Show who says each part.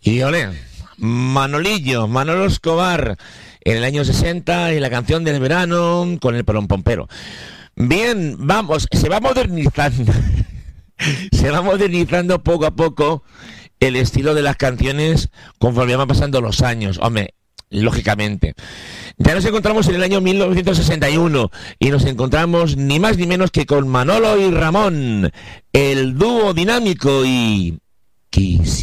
Speaker 1: Y ole, Manolo Escobar, en el año 60, y la canción del verano con el Pompero. Bien, vamos, se va modernizando, se va modernizando poco a poco el estilo de las canciones conforme van pasando los años, hombre, lógicamente. Ya nos encontramos en el año 1961 y nos encontramos ni más ni menos que con Manolo y Ramón, el dúo dinámico y...